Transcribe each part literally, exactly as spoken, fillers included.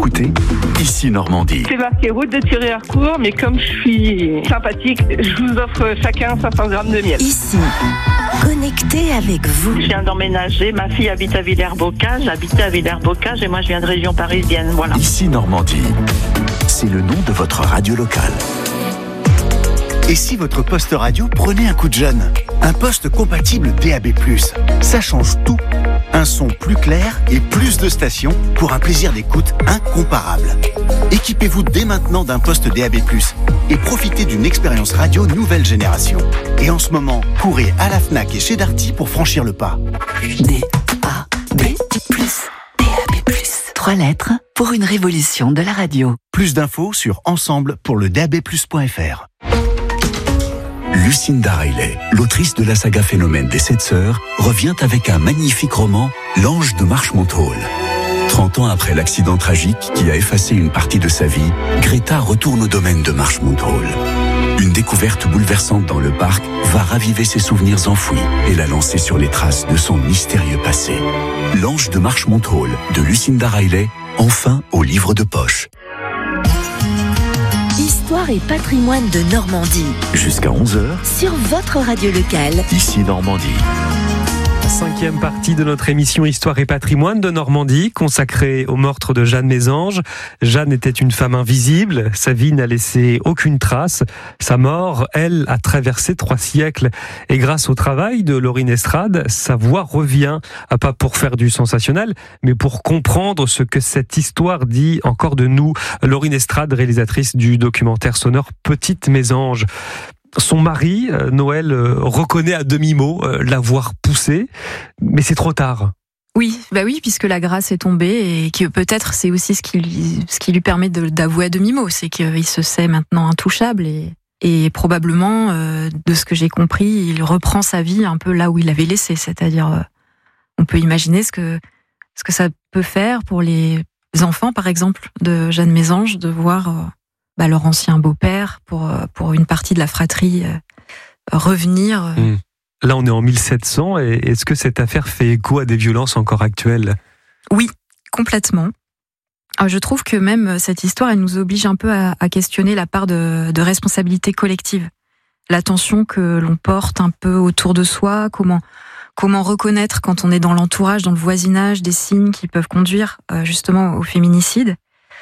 écoutez Ici Normandie. C'est marqué route de Thury-Harcourt, mais comme je suis sympathique, je vous offre chacun cinq cents grammes de miel. Ici, connecté avec vous. Je viens d'emménager, ma fille habite à Villers-Bocage, j'habitais à Villers-Bocage et moi je viens de région parisienne, voilà. Ici Normandie, c'est le nom de votre radio locale. Et si votre poste radio prenait un coup de jeune ? Un poste compatible D A B plus, ça change tout. Un son plus clair et plus de stations pour un plaisir d'écoute incomparable. Équipez-vous dès maintenant d'un poste D A B plus et profitez d'une expérience radio nouvelle génération. Et en ce moment, courez à la Fnac et chez Darty pour franchir le pas. D A B plus, D A B plus. Trois lettres pour une révolution de la radio. Plus d'infos sur ensemble pour le D A B plus point F R. Lucinda Riley, l'autrice de la saga Phénomène des Sept Sœurs, revient avec un magnifique roman, L'Ange de Marchmont Hall. Trente ans après l'accident tragique qui a effacé une partie de sa vie, Greta retourne au domaine de Marchmont Hall. Une découverte bouleversante dans le parc va raviver ses souvenirs enfouis et la lancer sur les traces de son mystérieux passé. L'Ange de Marchmont Hall de Lucinda Riley, enfin au livre de poche. Histoire et patrimoine de Normandie. Jusqu'à onze heures, sur votre radio locale. Ici Normandie. Cinquième partie de notre émission Histoire et patrimoine de Normandie, consacrée au meurtre de Jeanne Mésange. Jeanne était une femme invisible, sa vie n'a laissé aucune trace. Sa mort, elle, a traversé trois siècles. Et grâce au travail de Laurine Estrade, sa voix revient, pas pour faire du sensationnel, mais pour comprendre ce que cette histoire dit encore de nous. Laurine Estrade, réalisatrice du documentaire sonore Petite Mésange. Son mari, Noël, reconnaît à demi-mot l'avoir poussée, mais c'est trop tard. Oui, bah oui, puisque la grâce est tombée et que peut-être c'est aussi ce qui lui, ce qui lui permet de, d'avouer à demi-mot, c'est qu'il se sait maintenant intouchable et, et probablement, euh, de ce que j'ai compris, il reprend sa vie un peu là où il l'avait laissé, c'est-à-dire, euh, on peut imaginer ce que, ce que ça peut faire pour les enfants, par exemple, de Jeanne Mésange, de voir... Euh, Bah, leur ancien beau-père, pour, pour une partie de la fratrie, euh, revenir. Mmh. Là, on est en mille sept cents, et est-ce que cette affaire fait écho à des violences encore actuelles ? Oui, complètement. Alors, je trouve que même cette histoire, elle nous oblige un peu à, à questionner la part de, de responsabilité collective. L'attention que l'on porte un peu autour de soi, comment, comment reconnaître quand on est dans l'entourage, dans le voisinage, des signes qui peuvent conduire euh, justement au féminicide.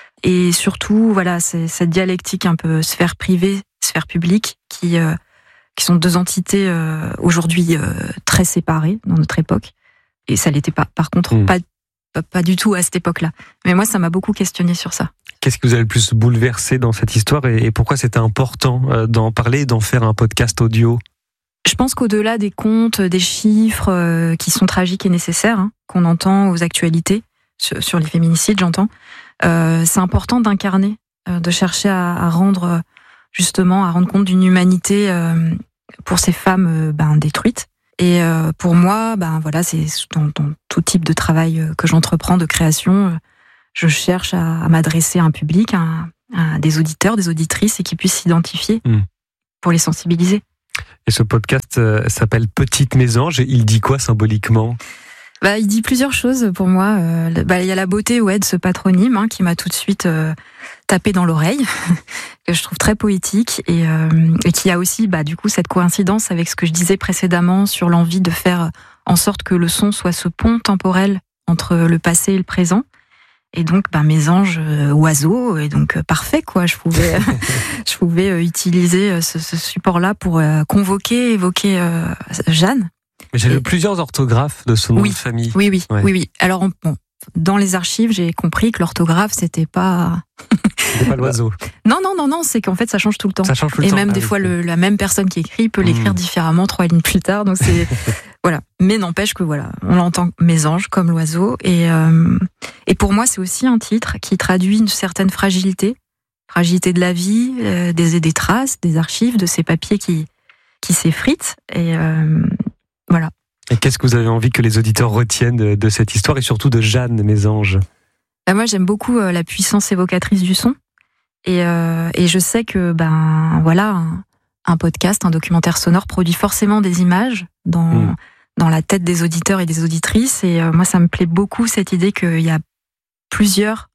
Et surtout, voilà, c'est cette dialectique un peu sphère privée, sphère publique, qui euh, qui sont deux entités euh, aujourd'hui euh, très séparées dans notre époque. Et ça l'était pas, par contre, mmh. pas, pas pas du tout à cette époque-là. Mais moi, ça m'a beaucoup questionné sur ça. Qu'est-ce qui vous a le plus bouleversé dans cette histoire et, et pourquoi c'était important euh, d'en parler et d'en faire un podcast audio ? Je pense qu'au-delà des comptes, des chiffres euh, qui sont tragiques et nécessaires, hein, qu'on entend aux actualités sur, sur les féminicides, j'entends. Euh, c'est important d'incarner, euh, de chercher à, à rendre euh, justement, à rendre compte d'une humanité euh, pour ces femmes euh, ben, détruites. Et euh, pour moi, ben voilà, c'est dans, dans tout type de travail euh, que j'entreprends de création, euh, je cherche à, à m'adresser à un public, à, à des auditeurs, des auditrices, et qui puissent s'identifier mmh. pour les sensibiliser. Et ce podcast euh, s'appelle Petite Mésange. Et il dit quoi symboliquement ? Bah, il dit plusieurs choses pour moi. Euh, bah, il y a la beauté ouais, de ce patronyme hein, qui m'a tout de suite euh, tapé dans l'oreille, que je trouve très poétique, et, euh, et qui a aussi bah, du coup cette coïncidence avec ce que je disais précédemment sur l'envie de faire en sorte que le son soit ce pont temporel entre le passé et le présent. Et donc, bah, Mésange, euh, oiseau, et donc euh, parfait quoi. Je pouvais, je pouvais euh, utiliser ce, ce support-là pour euh, convoquer, évoquer euh, Jeanne. Mais j'ai et... lu plusieurs orthographes de son nom oui, de famille. Oui, oui, ouais. oui, oui. Alors, on, bon, dans les archives, j'ai compris que l'orthographe, c'était pas. C'était pas l'oiseau. Non, non, non, non, c'est qu'en fait, ça change tout le temps. Ça change tout le et temps. Et même ah, des oui, fois, oui. Le, la même personne qui écrit peut l'écrire mmh. différemment trois lignes plus tard. Donc c'est voilà. Mais n'empêche que voilà, on l'entend Mésange comme l'oiseau. Et euh, et pour moi, c'est aussi un titre qui traduit une certaine fragilité, fragilité de la vie, euh, des des traces, des archives, de ces papiers qui qui s'effritent. Et euh, voilà. Et qu'est-ce que vous avez envie que les auditeurs retiennent de, de cette histoire et surtout de Jeanne Mésange ? Ben moi, j'aime beaucoup euh, la puissance évocatrice du son. Et, euh, et je sais que ben voilà, un, un podcast, un documentaire sonore produit forcément des images dans, mmh. dans la tête des auditeurs et des auditrices. Et euh, moi, ça me plaît beaucoup cette idée qu'il y a plusieurs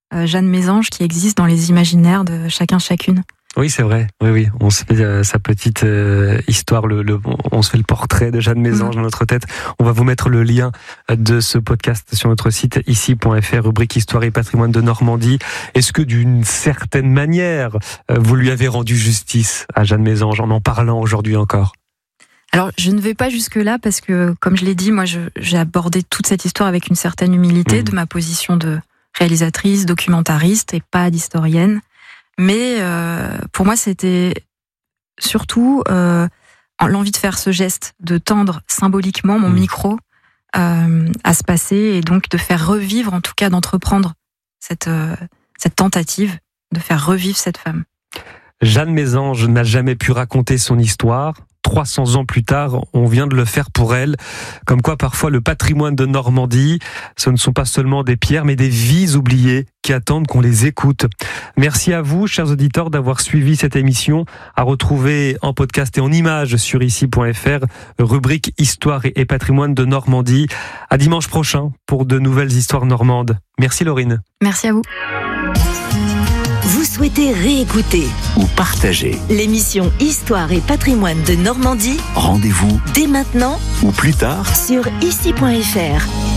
euh, Jeanne Mésange qui existe dans les imaginaires de chacun chacune. Oui, c'est vrai. Oui, oui. On se fait euh, sa petite euh, histoire. Le, le, on se fait le portrait de Jeanne Mésange mmh. dans notre tête. On va vous mettre le lien de ce podcast sur notre site ici point f r, rubrique Histoire et patrimoine de Normandie. Est-ce que d'une certaine manière, euh, vous lui avez rendu justice à Jeanne Mésange en en parlant aujourd'hui encore ? Alors, je ne vais pas jusque-là parce que, comme je l'ai dit, moi, je, j'ai abordé toute cette histoire avec une certaine humilité mmh. de ma position de réalisatrice, documentariste et pas d'historienne. Mais euh, pour moi, c'était surtout euh, l'envie de faire ce geste, de tendre symboliquement mon mmh. micro euh, à ce passé et donc de faire revivre, en tout cas d'entreprendre cette, euh, cette tentative de faire revivre cette femme. Jeanne Mésange n'a jamais pu raconter son histoire. trois cents ans plus tard, on vient de le faire pour elle. Comme quoi, parfois, le patrimoine de Normandie, ce ne sont pas seulement des pierres, mais des vies oubliées qui attendent qu'on les écoute. Merci à vous, chers auditeurs, d'avoir suivi cette émission, à retrouver en podcast et en images sur ici point f r, rubrique Histoire et patrimoine de Normandie. À dimanche prochain pour de nouvelles histoires normandes. Merci Laurine. Merci à vous. Vous souhaitez réécouter ou partager l'émission Histoire et patrimoine de Normandie ? Rendez-vous Dès maintenant ou plus tard sur ici point f r.